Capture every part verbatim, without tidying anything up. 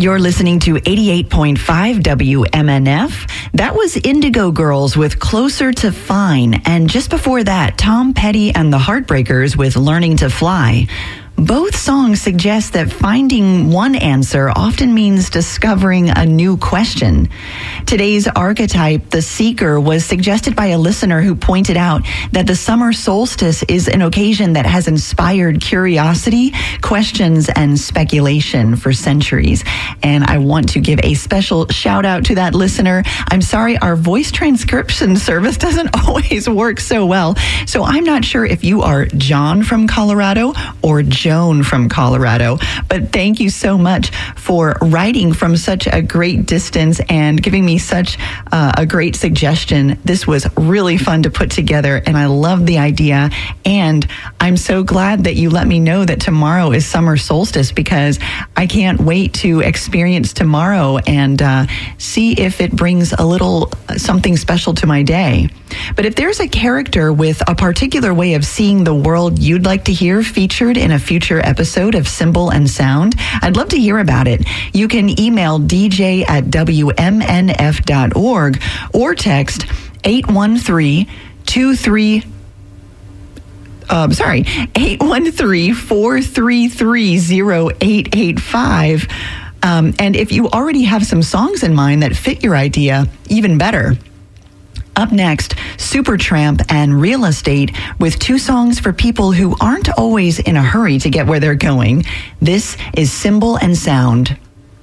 You're listening to eighty-eight point five W M N F. That was Indigo Girls with Closer to Fine. And just before that, Tom Petty and the Heartbreakers with Learning to Fly. Both songs suggest that finding one answer often means discovering a new question. Today's archetype, the seeker, was suggested by a listener who pointed out that the summer solstice is an occasion that has inspired curiosity, questions, and speculation for centuries. And I want to give a special shout out to that listener. I'm sorry, our voice transcription service doesn't always work so well. So I'm not sure if you are John from Colorado or Joan from Colorado, but thank you so much for writing from such a great distance and giving me such uh, a great suggestion. This was really fun to put together, and I love the idea. And I'm so glad that you let me know that tomorrow is summer solstice, because I can't wait to experience tomorrow and uh, see if it brings a little something special to my day. But if there's a character with a particular way of seeing the world you'd like to hear featured in a future episode of Symbol and Sound, I'd love to hear about it. You can email d j at w m n f dot org or text eight one three two three Um, sorry, eight one three, four three three, zero eight eight five. Um, and if you already have some songs in mind that fit your idea, even better. Up next, Supertramp and Real Estate with two songs for people who aren't always in a hurry to get where they're going. This is Symbol and Sound.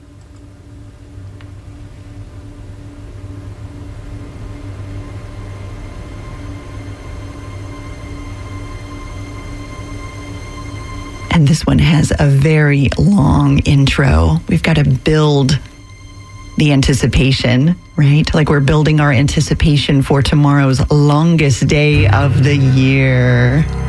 And this one has a very long intro. We've got to build the anticipation, right? Like we're building our anticipation for tomorrow's longest day of the year.